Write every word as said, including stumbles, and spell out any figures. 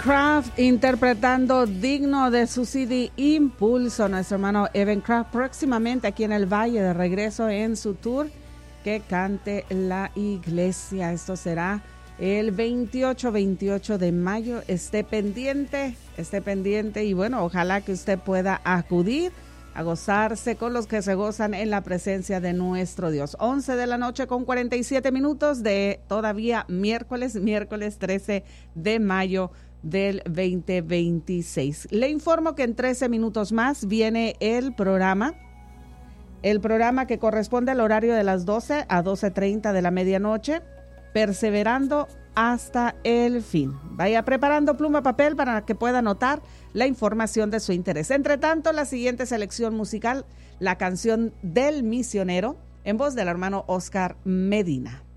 Kraft interpretando Digno de su C D Impulso, nuestro hermano Evan Kraft, próximamente aquí en el Valle, de regreso en su tour Que Cante la Iglesia. Esto será el veintiocho, veintiocho de mayo. Esté pendiente, esté pendiente y bueno, ojalá que usted pueda acudir a gozarse con los que se gozan en la presencia de nuestro Dios. once de la noche con cuarenta y siete minutos de todavía miércoles, miércoles trece de mayo del veinte veintiséis. Le informo que en trece minutos más viene el programa, el programa que corresponde al horario de las doce a doce treinta de la medianoche, Perseverando hasta el fin. Vaya preparando pluma, papel para que pueda anotar la información de su interés. Entre tanto, la siguiente selección musical, la canción del misionero, en voz del hermano Oscar Medina.